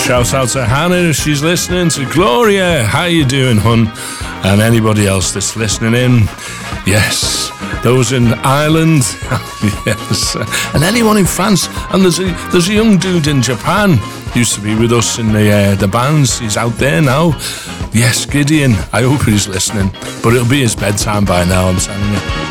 Shout out to Hannah if she's listening, to Gloria, how you doing, hun? And anybody else that's listening in. Yes, those in Ireland, yes, and anyone in France. And there's a young dude in Japan, used to be with us in the bands. He's out there now. Yes, Gideon, I hope he's listening, but it'll be his bedtime by now, I'm telling you.